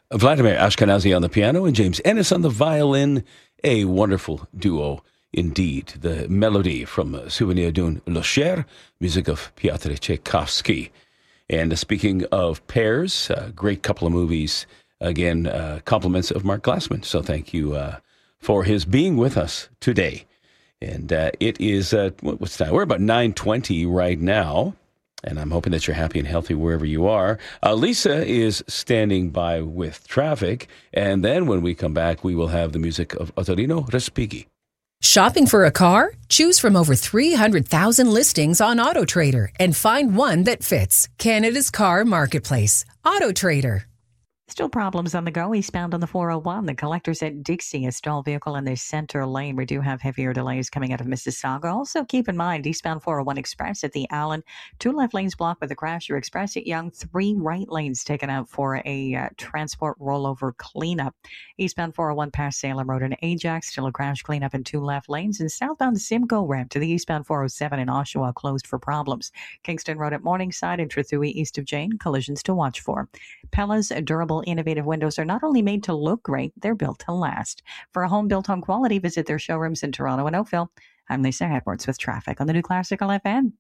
Vladimir Ashkenazi on the piano and James Ennis on the violin. A wonderful duo indeed. The melody from Souvenir d'une Lochère, music of Piotr Tchaikovsky. And speaking of pairs, a great couple of movies. Again, compliments of Mark Glassman. So thank you for his being with us today. And it is, what's time? We're about 9:20 right now. And I'm hoping that you're happy and healthy wherever you are. Lisa is standing by with traffic. And then when we come back, we will have the music of Ottorino Respighi. Shopping for a car? Choose from over 300,000 listings on AutoTrader and find one that fits. Canada's car marketplace. AutoTrader. Still problems on the go eastbound on the 401. The collectors at Dixie, a stalled vehicle in the center lane. We do have heavier delays coming out of Mississauga. Also keep in mind, eastbound 401 Express at the Allen. 2 left lanes blocked with the Crasher Express at Yonge. 3 right lanes taken out for a transport rollover cleanup. Eastbound 401 past Salem Road and Ajax. Still a crash cleanup in 2 left lanes. And southbound Simcoe ramp to the eastbound 407 in Oshawa closed for problems. Kingston Road at Morningside and Trethewey east of Jane. Collisions to watch for. Pella's durable innovative windows are not only made to look great, they're built to last. For a home built on quality, visit their showrooms in Toronto and Oakville. I'm Lisa Edwards with traffic on the New Classical FM.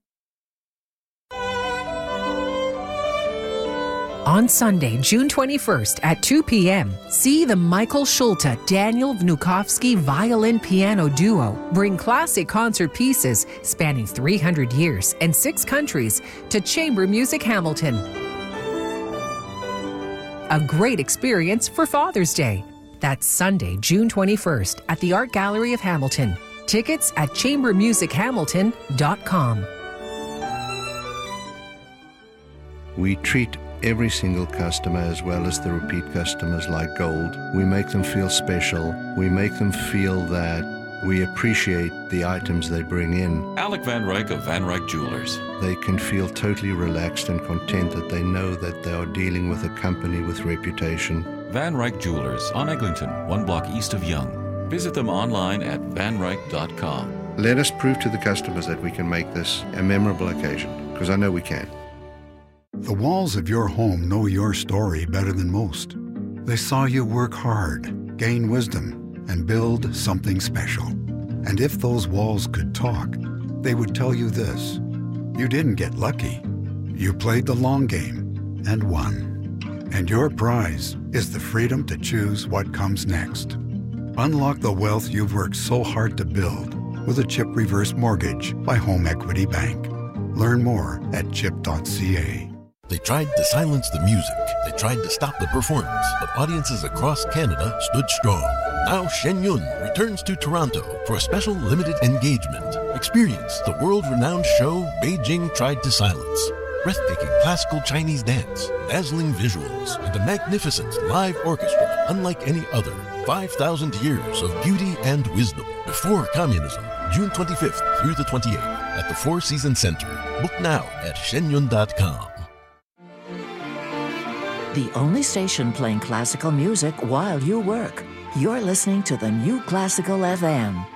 On Sunday, June 21st at 2 p.m., see the Michael Schulte Daniel Vnukovsky violin piano duo bring classic concert pieces spanning 300 years and 6 countries to Chamber Music Hamilton. A great experience for Father's Day. That's Sunday, June 21st at the Art Gallery of Hamilton. Tickets at chambermusichamilton.com. We treat every single customer as well as the repeat customers like gold. We make them feel special. We make them feel that we appreciate the items they bring in. Alec Van Ryk of Van Ryk Jewelers. They can feel totally relaxed and content that they know that they are dealing with a company with reputation. Van Ryk Jewelers on Eglinton, 1 block east of Yonge. Visit them online at vanryk.com. Let us prove to the customers that we can make this a memorable occasion, because I know we can. The walls of your home know your story better than most. They saw you work hard, gain wisdom, and build something special. And if those walls could talk, they would tell you this: you didn't get lucky. You played the long game and won. And your prize is the freedom to choose what comes next. Unlock the wealth you've worked so hard to build with a CHIP reverse mortgage by Home Equity Bank. Learn more at chip.ca. They tried to silence the music. They tried to stop the performance, but audiences across Canada stood strong. Now Shen Yun returns to Toronto for a special limited engagement. Experience the world-renowned show Beijing Tried to Silence. Breathtaking classical Chinese dance, dazzling visuals, and a magnificent live orchestra unlike any other. 5,000 years of beauty and wisdom before communism, June 25th through the 28th at the Four Seasons Center. Book now at shenyun.com. The only station playing classical music while you work. You're listening to the New Classical FM.